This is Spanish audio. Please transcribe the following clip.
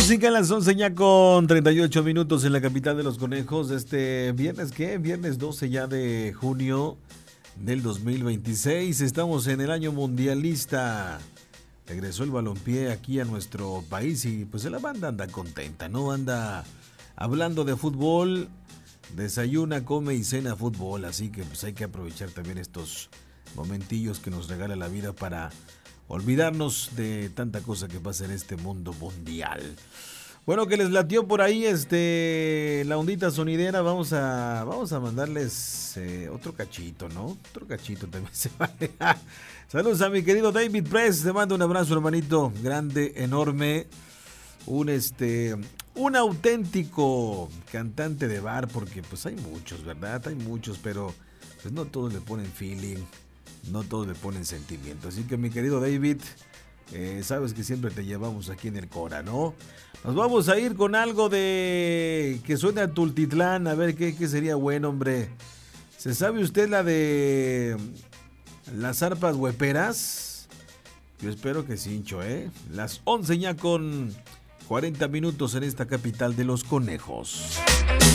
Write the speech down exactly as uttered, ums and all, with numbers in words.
música a las once ya con treinta y ocho minutos en la capital de los conejos. Este viernes, ¿qué? Viernes doce ya de junio del dos mil veintiséis. Estamos en el año mundialista. Regresó el balompié aquí a nuestro país y pues la banda anda contenta, ¿no? Anda hablando de fútbol, desayuna, come y cena fútbol. Así que pues hay que aprovechar también estos momentillos que nos regala la vida para olvidarnos de tanta cosa que pasa en este mundo mundial. Bueno, que les latió por ahí este la ondita sonidera. Vamos a vamos a mandarles eh, otro cachito, ¿no? Otro cachito también se vale. Saludos a mi querido David Press. Te mando un abrazo, hermanito. Grande, enorme. Un este un auténtico cantante de bar, porque pues hay muchos, ¿verdad? Hay muchos, pero pues no todos le ponen feeling. No todos le ponen sentimiento. Así que mi querido David, eh, sabes que siempre te llevamos aquí en el Cora, ¿no? Nos vamos a ir con algo de que suene a Tultitlán. A ver qué, qué sería bueno, hombre. ¿Se sabe usted la de las arpas hueperas? Yo espero que sí, hincho, ¿eh? Las once ya con cuarenta minutos en esta capital de los conejos.